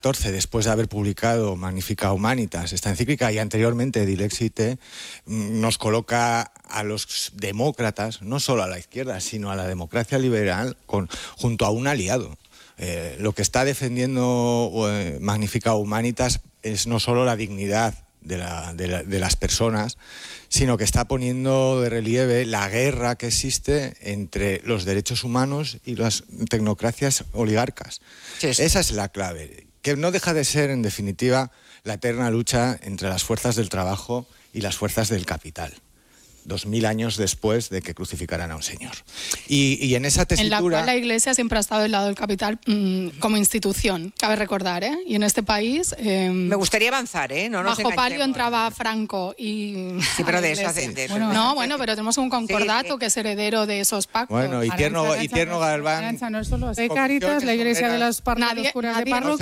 2014, después de haber publicado Magnificat Humanitas, esta encíclica, y anteriormente Dilexite, nos coloca a los demócratas, no solo a la izquierda, sino a la democracia liberal, junto a un aliado. Lo que está defendiendo Magnificat Humanitas es no solo la dignidad de las personas, sino que está poniendo de relieve la guerra que existe entre los derechos humanos y las tecnocracias oligarcas. Sí. Esa es la clave, que no deja de ser, en definitiva, la eterna lucha entre las fuerzas del trabajo y las fuerzas del capital. 2000 años después de que crucificaran a un señor. Y en esa tesitura... En la cual la Iglesia siempre ha estado del lado del capital como institución, cabe recordar, ¿eh? Y en este país... Me gustaría avanzar, ¿eh? No nos bajo palio entraba Franco y... Sí, pero de eso... Bueno, pero tenemos un concordato que es heredero de esos pactos. Bueno, y Tierno Galván... No solo de Cáritas, la Iglesia de las Parroquias de Parroquia...